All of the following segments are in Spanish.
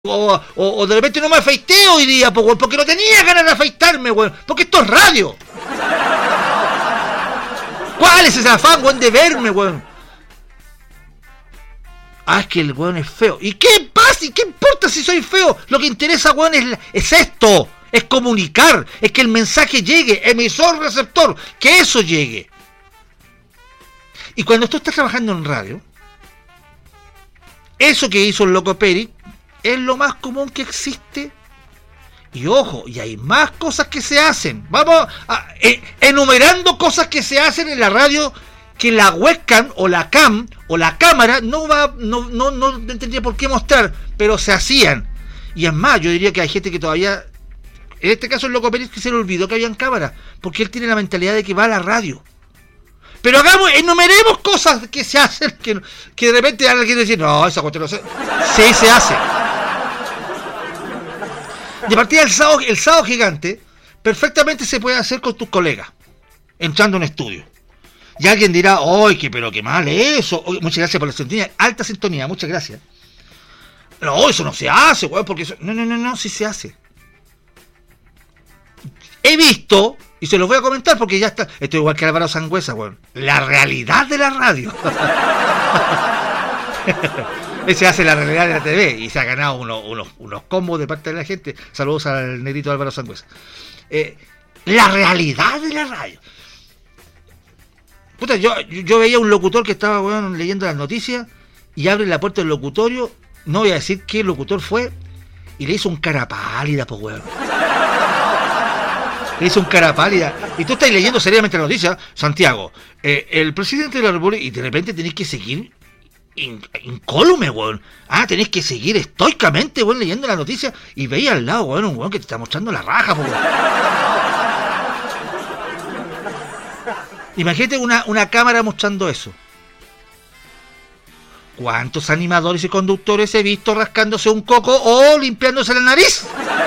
O de repente no me afeité hoy día, po, weón, porque no tenía ganas de afeitarme, weón. Porque esto es radio. ¿Cuál es ese afán, weón, de verme, weón? Es que el weón es feo. ¿Y qué pasa? ¿Y qué importa si soy feo? Lo que interesa, weón, es esto. Es comunicar. Es que el mensaje llegue. Emisor, receptor. Que eso llegue. Y cuando tú estás trabajando en radio, eso que hizo el Loco Pérez es lo más común que existe. Y ojo, y hay más cosas que se hacen. Vamos enumerando cosas que se hacen en la radio que la webcam o la cam o la cámara no tendría por qué mostrar, pero se hacían. Y es más, yo diría que hay gente que todavía, en este caso el Loco Pérez, que se le olvidó que habían cámaras, porque él tiene la mentalidad de que va a la radio. Pero enumeremos cosas que se hacen que de repente alguien quiere decir, no, esa cuestión no se... Sí, se hace. De partida el sábado gigante perfectamente se puede hacer con tus colegas, entrando en un estudio. Y alguien dirá, ¡ay, pero qué mal eso! Muchas gracias por la sintonía, alta sintonía, muchas gracias. No, eso no se hace, güey, porque eso... No, sí se hace. He visto, y se los voy a comentar porque ya está, esto igual que Álvaro Sangüesa, güey, la realidad de la radio. Ese hace la realidad de la TV y se ha ganado unos combos de parte de la gente. Saludos al negrito Álvaro Sangüesa. La realidad de la radio. Puta, yo veía un locutor que estaba, bueno, leyendo las noticias y abre la puerta del locutorio, no voy a decir qué locutor fue, y le hizo un cara pálida, pues, weón. Le hizo un cara pálida. Y tú estás leyendo seriamente la noticia, Santiago, el presidente de la República, y de repente tenés que seguir incólume, weón. Tenés que seguir estoicamente, weón, leyendo la noticia, y veía al lado, weón, un weón que te está mostrando la raja, pues, weón. Imagínate una cámara mostrando eso. ¿Cuántos animadores y conductores he visto rascándose un coco o limpiándose la nariz?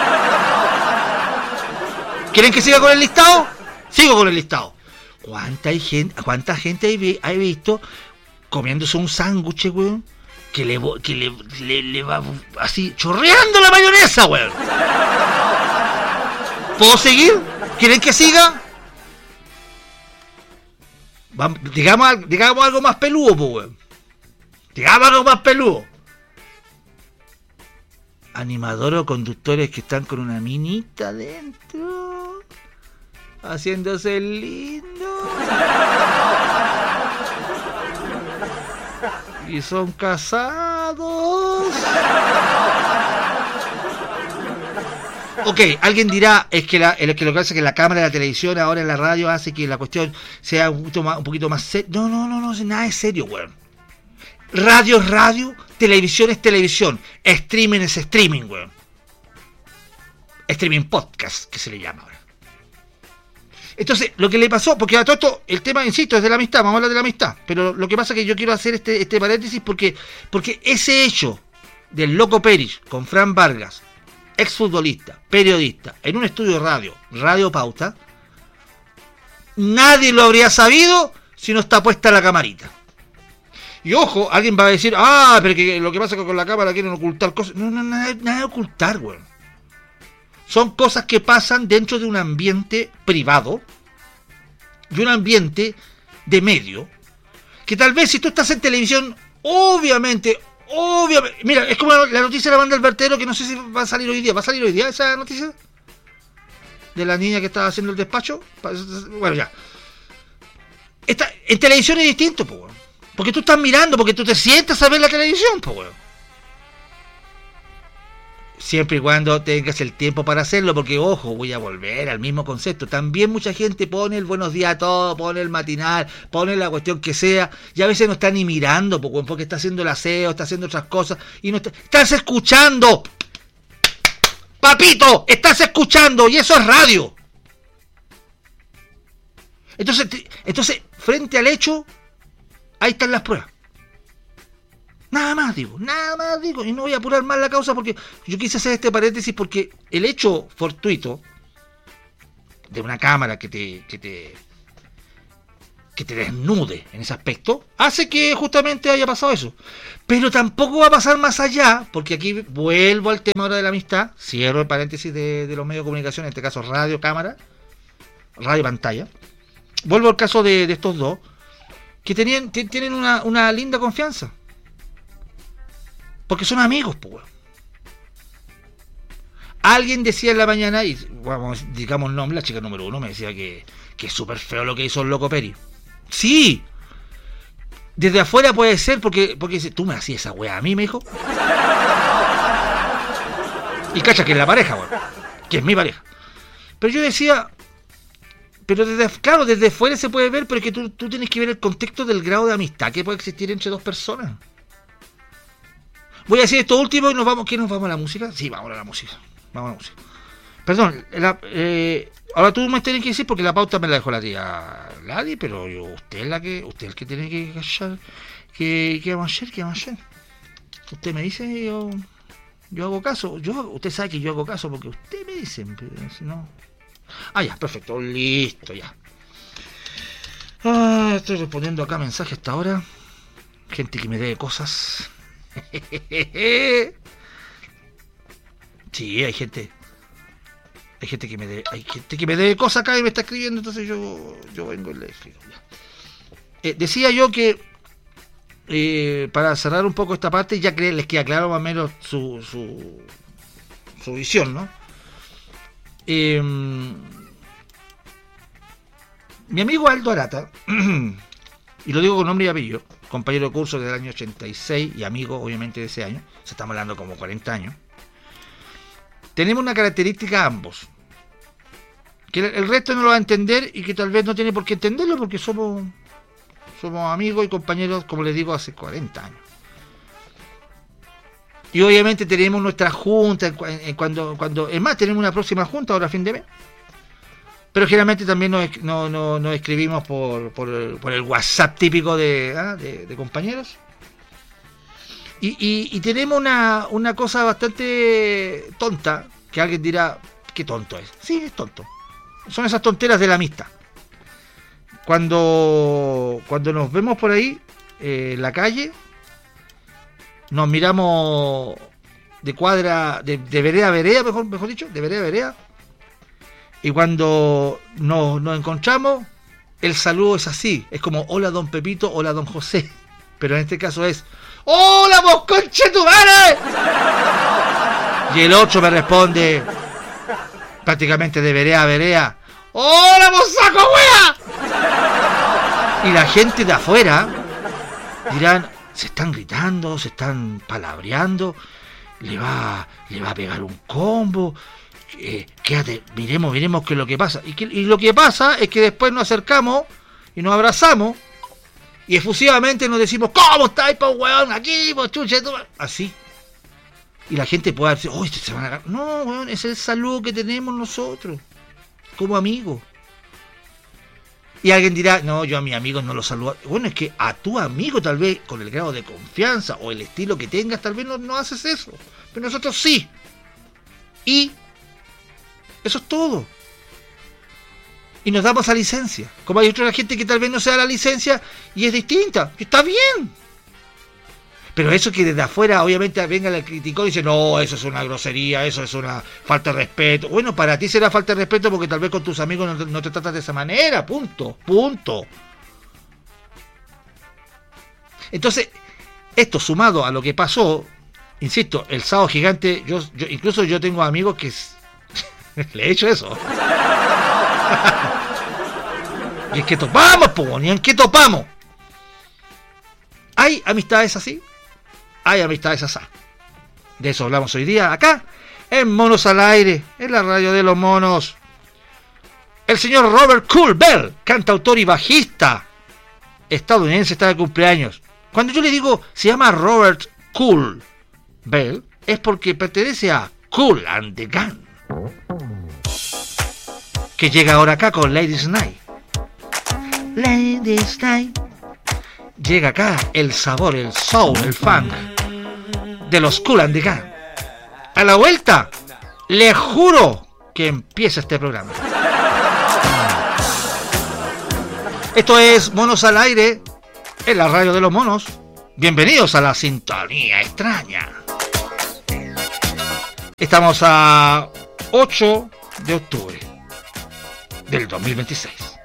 ¿Quieren que siga con el listado? Sigo con el listado. ¿Cuánta gente he visto comiéndose un sándwich, weón, que le va así chorreando la mayonesa, weón? ¿Puedo seguir? ¿Quieren que siga? Digamos algo más peludo, pues, weón. Digamos algo más peludo. Animadores o conductores que están con una minita adentro, haciéndose el lindo. Y son casados. Ok, alguien dirá, es que lo que pasa es que la cámara de la televisión ahora en la radio hace que la cuestión sea un poquito más seria. No, nada es serio, weón. Radio es radio, televisión es televisión, streaming es streaming, weón. Streaming podcast, que se le llama ahora. Entonces, lo que le pasó, porque a todo esto, el tema, insisto, es de la amistad, vamos a hablar de la amistad, pero lo que pasa es que yo quiero hacer este paréntesis porque ese hecho del Loco Pérez con Fran Vargas, exfutbolista, periodista, en un estudio de Radio Pauta, nadie lo habría sabido si no está puesta la camarita. Y ojo, alguien va a decir, pero que lo que pasa es que con la cámara quieren ocultar cosas. No, nada de ocultar, weón. Son cosas que pasan dentro de un ambiente privado, de un ambiente de medio, que tal vez si tú estás en televisión, obviamente, mira, es como la noticia de la banda del vertedero, que no sé si va a salir hoy día. ¿Va a salir hoy día esa noticia? De la niña que estaba haciendo el despacho. Bueno, ya. En televisión es distinto, pues, weón. Porque tú estás mirando, porque tú te sientas a ver la televisión, pues, weón. Siempre y cuando tengas el tiempo para hacerlo, porque, ojo, voy a volver al mismo concepto. También mucha gente pone el buenos días a todos, pone el matinal, pone la cuestión que sea, y a veces no está ni mirando, porque está haciendo el aseo, está haciendo otras cosas, y no estás escuchando. Papito, estás escuchando, y eso es radio. Entonces, frente al hecho, ahí están las pruebas. Nada más digo, y no voy a apurar más la causa porque yo quise hacer este paréntesis porque el hecho fortuito de una cámara que te que te desnude en ese aspecto, hace que justamente haya pasado eso. Pero tampoco va a pasar más allá, porque aquí vuelvo al tema ahora de la amistad, cierro el paréntesis de los medios de comunicación, en este caso radio, cámara, radio, pantalla. Vuelvo al caso de estos dos, que tienen una linda confianza. Porque son amigos, pues. Alguien decía en la mañana, y vamos, digamos el nombre, la chica número 1 me decía que es súper feo lo que hizo el loco Peri. Sí, desde afuera puede ser, porque dice, tú me hacías esa weá a mí, me dijo. Y cacha que es la pareja, weón, que es mi pareja. Pero yo decía, pero desde fuera se puede ver, pero es que tú tienes que ver el contexto del grado de amistad que puede existir entre dos personas. Voy a decir esto último y nos vamos. ¿Qué nos vamos a la música? Sí, vamos a la música. Perdón, ahora tú me tienes que decir porque la pauta me la dejó la tía Ladi, pero usted es el que tiene que callar. ¿Qué vamos a hacer? ¿Qué vamos a hacer? Usted me dice y yo hago caso. Usted sabe que yo hago caso porque usted me dice, pero si no. Ya, perfecto, listo, ya. Estoy respondiendo acá mensajes hasta ahora. Gente que me debe cosas. Sí, hay gente que me debe cosas acá y me está escribiendo, entonces yo vengo y le escribo. Decía yo que para cerrar un poco esta parte, ya que les queda claro más o menos su visión, ¿no? Mi amigo Aldo Arata, y lo digo con nombre y apellido, compañero de curso del año 86 y amigo obviamente de ese año, se estamos hablando como 40 años, tenemos una característica ambos, que el resto no lo va a entender y que tal vez no tiene por qué entenderlo porque somos amigos y compañeros, como les digo, hace 40 años. Y obviamente tenemos nuestra junta, cuando es más, tenemos una próxima junta ahora a fin de mes. Pero generalmente también nos escribimos por el WhatsApp típico de compañeros. Y tenemos una cosa bastante tonta, que alguien dirá, ¿qué tonto es? Sí, es tonto. Son esas tonteras de la amistad. Cuando nos vemos por ahí, en la calle, nos miramos de cuadra, de vereda a vereda, mejor dicho, de vereda a vereda. Y cuando nos encontramos, el saludo es así. Es como, hola don Pepito, hola don José. Pero en este caso es, ¡hola vos conchetumare! Y el otro me responde, prácticamente de vereda a vereda, ¡hola vos saco wea! Y la gente de afuera dirán, se están gritando, se están palabreando, le va a pegar un combo. Quédate, miremos qué es lo que pasa. Y lo que pasa es que después nos acercamos y nos abrazamos y efusivamente nos decimos, ¿cómo estáis, po weón? Aquí, po chuche, así. Y la gente puede decir, oh, se van a agarrar. No, weón, es el saludo que tenemos nosotros como amigos. Y alguien dirá, no, yo a mis amigos no los saludo. Bueno, es que a tu amigo tal vez con el grado de confianza o el estilo que tengas, tal vez no haces eso. Pero nosotros sí. Y eso es todo. Y nos damos a licencia. Como hay otra gente que tal vez no se da la licencia y es distinta. Está bien. Pero eso que desde afuera obviamente venga el criticón y dice, no, eso es una grosería, eso es una falta de respeto. Bueno, para ti será falta de respeto porque tal vez con tus amigos no te tratas de esa manera. Punto. Entonces, esto sumado a lo que pasó, insisto, el sábado gigante, incluso yo tengo amigos que le he hecho eso. Y es que topamos, ni en qué topamos. Hay amistades así, hay amistades así. De eso hablamos hoy día acá, en Monos al Aire, en la radio de los monos. El señor Robert Cool Bell, cantautor y bajista estadounidense, está de cumpleaños. Cuando yo le digo se llama Robert Cool Bell, es porque pertenece a Kool and the Gang, que llega ahora acá con Ladies Night. Ladies Night. Llega acá el sabor, el soul, el funk de los Kool and the Gang. A la vuelta, le juro que empieza este programa. Esto es Monos al Aire, en la radio de los monos. Bienvenidos a la sintonía extraña. Estamos a 8 de octubre del 2026.